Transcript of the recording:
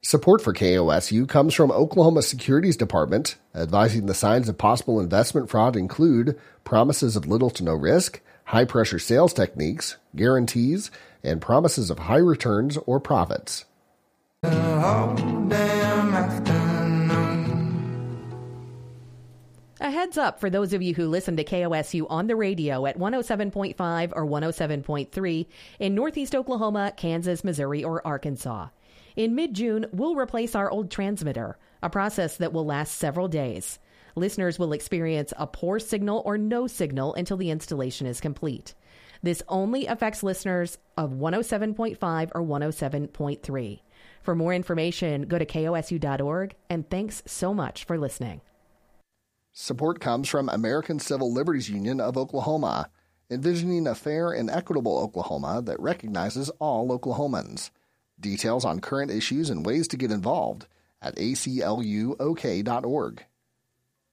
Support for KOSU comes from Oklahoma Securities Department, advising the signs of possible investment fraud include promises of little to no risk, high-pressure sales techniques, guarantees, and promises of high returns or profits. A heads up for those of you who listen to KOSU on the radio at 107.5 or 107.3 in Northeast Oklahoma, Kansas, Missouri, or Arkansas. In mid-June, we'll replace our old transmitter, a process that will last several days. Listeners will experience a poor signal or no signal until the installation is complete. This only affects listeners of 107.5 or 107.3. For more information, go to kosu.org, and thanks so much for listening. Support comes from American Civil Liberties Union of Oklahoma, envisioning a fair and equitable Oklahoma that recognizes all Oklahomans. Details on current issues and ways to get involved at acluok.org.